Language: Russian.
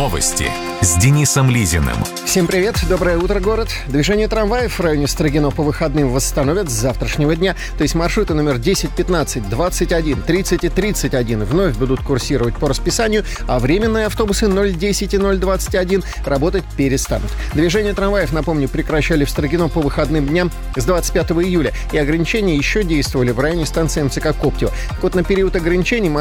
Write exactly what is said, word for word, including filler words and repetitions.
Новости с Денисом Лизиным. Всем привет, доброе утро, город. Движение трамваев в районе Строгино по выходным восстановят с завтрашнего дня. То есть маршруты номер десять, пятнадцать, двадцать один, тридцать и тридцать один вновь будут курсировать по расписанию, а временные автобусы ноль десять и ноль двадцать один работать перестанут. Движение трамваев, напомню, прекращали в Строгино по выходным дням с двадцать пятого июля, и ограничения еще действовали в районе станции эм цэ ка Коптево. Вот на период ограничений